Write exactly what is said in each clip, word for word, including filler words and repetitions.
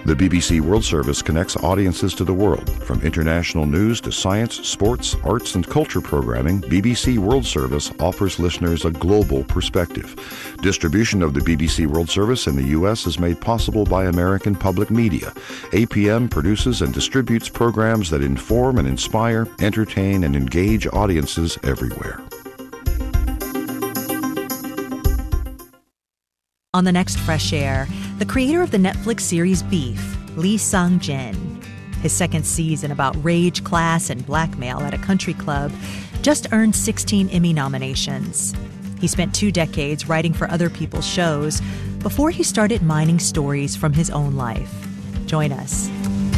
The B B C World Service connects audiences to the world. From international news to science, sports, arts, and culture programming, B B C World Service offers listeners a global perspective. Distribution of the B B C World Service in the U S is made possible by American Public Media. A P M produces and distributes programs that inform and inspire, entertain, and engage audiences everywhere. On the next Fresh Air, the creator of the Netflix series Beef, Lee Sung-jin. His second season about rage, class, and blackmail at a country club just earned sixteen Emmy nominations. He spent two decades writing for other people's shows before he started mining stories from his own life. Join us.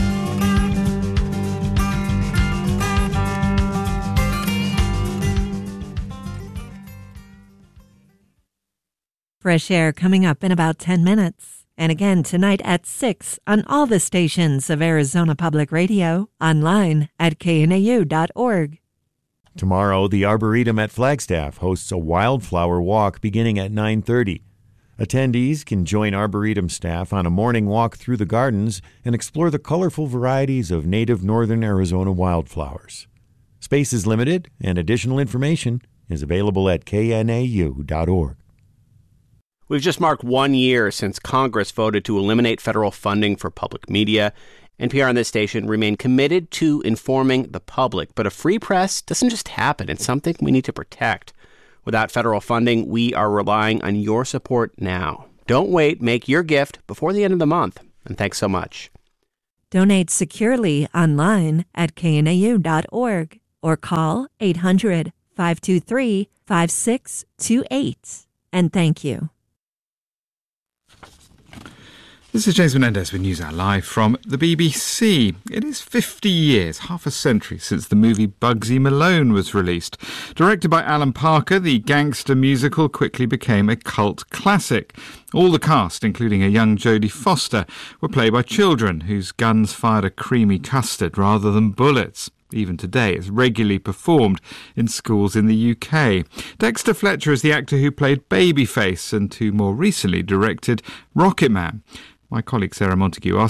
Fresh Air coming up in about ten minutes. And again tonight at six on all the stations of Arizona Public Radio, online at K N A U dot org. Tomorrow, the Arboretum at Flagstaff hosts a wildflower walk beginning at nine thirty. Attendees can join Arboretum staff on a morning walk through the gardens and explore the colorful varieties of native northern Arizona wildflowers. Space is limited, and additional information is available at K N A U dot org. We've just marked one year since Congress voted to eliminate federal funding for public media. N P R and this station remain committed to informing the public. But a free press doesn't just happen. It's something we need to protect. Without federal funding, we are relying on your support now. Don't wait. Make your gift before the end of the month. And thanks so much. Donate securely online at K N A U dot org or call eight hundred, five two three, five six two eight. And thank you. This is James Menendez with NewsHour Live from the B B C. It is fifty years, half a century, since the movie Bugsy Malone was released. Directed by Alan Parker, the gangster musical quickly became a cult classic. All the cast, including a young Jodie Foster, were played by children whose guns fired a creamy custard rather than bullets. Even today, it's regularly performed in schools in the U K. Dexter Fletcher is the actor who played Babyface and who more recently directed Rocketman. My colleague Sarah Montague asked